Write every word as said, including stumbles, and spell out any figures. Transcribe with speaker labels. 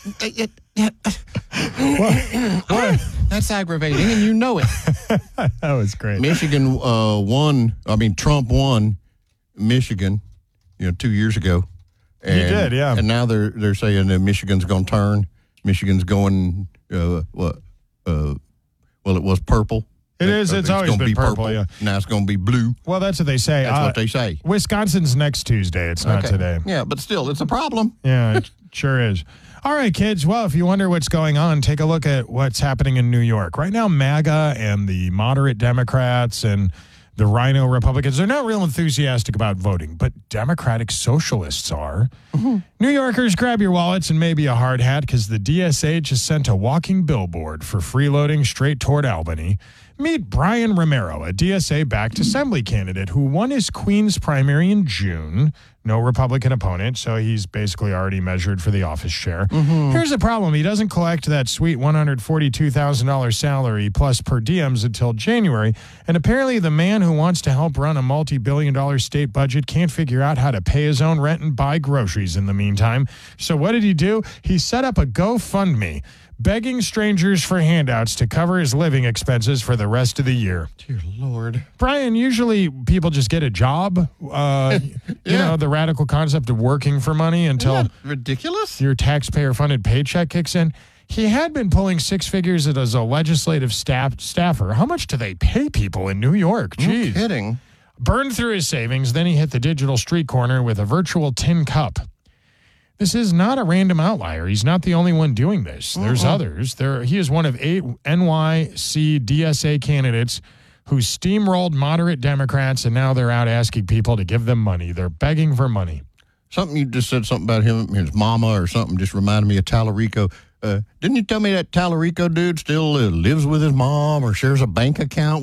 Speaker 1: It, it,
Speaker 2: What? What?
Speaker 1: That's aggravating, and you know it.
Speaker 2: That was great.
Speaker 1: Michigan uh, won. I mean, Trump won Michigan, you know, two years ago. And,
Speaker 2: He did, yeah.
Speaker 1: And now they're they're saying that Michigan's going to turn. Michigan's going uh, what? Uh, well, it was purple.
Speaker 2: It is. It's always
Speaker 1: gonna
Speaker 2: been
Speaker 1: be
Speaker 2: purple, yeah.
Speaker 1: Now it's going to be blue.
Speaker 2: Well, that's what they say.
Speaker 1: That's
Speaker 2: Uh,
Speaker 1: what they say.
Speaker 2: Wisconsin's next Tuesday. It's not
Speaker 1: Okay.
Speaker 2: today.
Speaker 1: Yeah, but still, it's a problem.
Speaker 2: Yeah, it sure is. All right, kids. Well, if you wonder what's going on, take a look at what's happening in New York. Right now, MAGA and the moderate Democrats and the Rhino Republicans, they're not real enthusiastic about voting, but Democratic socialists are. Mm-hmm. New Yorkers, grab your wallets and maybe a hard hat because the D S A just sent a walking billboard for freeloading straight toward Albany. Meet Brian Romero, a D S A-backed assembly candidate who won his Queens primary in June. No Republican opponent, so he's basically already measured for the office chair. Mm-hmm. Here's the problem. He doesn't collect that sweet one hundred forty-two thousand dollars salary plus per diems until January, and apparently the man who wants to help run a multi-billion dollar state budget can't figure out how to pay his own rent and buy groceries in the meantime. So what did he do? He set up a GoFundMe, begging strangers for handouts to cover his living expenses for the rest of the year.
Speaker 1: Dear Lord.
Speaker 2: Brian, usually people just get a job. Uh,
Speaker 1: Yeah.
Speaker 2: You know, the radical concept of working for money until
Speaker 1: Isn't that ridiculous?
Speaker 2: your taxpayer-funded paycheck kicks in. He had been pulling six figures as a legislative staff staffer. How much do they pay people in New York? Jeez.
Speaker 1: No kidding.
Speaker 2: Burned through his savings, then he hit the digital street corner with a virtual tin cup. This is not a random outlier. He's not the only one doing this. There's
Speaker 1: Uh-uh.
Speaker 2: others. There, he is one of eight N Y C D S A candidates who steamrolled moderate Democrats, and now they're out asking people to give them money. They're begging for money.
Speaker 1: Something you just said something about him, his mama or something, just reminded me of Tallarico. Uh, didn't you tell me that Tallarico dude still uh, lives with his mom or shares a bank account